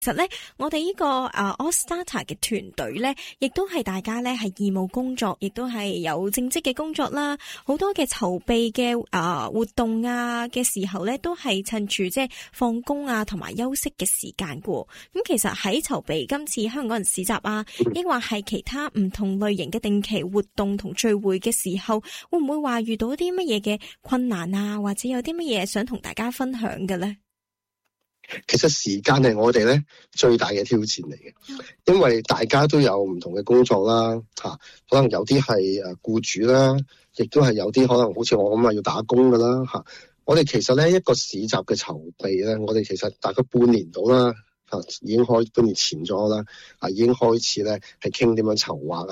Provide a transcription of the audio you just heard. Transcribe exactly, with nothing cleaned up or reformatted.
其實咧，我哋呢個啊 All Starter 嘅團隊咧，亦都係大家咧係義務工作，亦都係有正職嘅工作啦。好多嘅籌備嘅啊活動啊嘅時候咧，都係趁住即係放工啊同埋休息嘅時間嘅。咁其實喺籌備今次香港人市集啊，抑或係其他唔同類型嘅定期活動同聚會嘅時候，會唔會話遇到啲乜嘢嘅困難啊，或者有啲乜嘢想同大家分享嘅咧？ 其實時間係我哋咧最大嘅挑戰嚟嘅，因為大家都有唔同嘅工作啦，吓可能有啲係誒僱主啦，亦都係有啲可能好似我咁啊要打工噶啦，吓我哋其實咧一個市集嘅籌備咧，我哋其實大概半年到啦，吓已經開半年前咗啦，啊已經開始咧係傾點樣籌劃。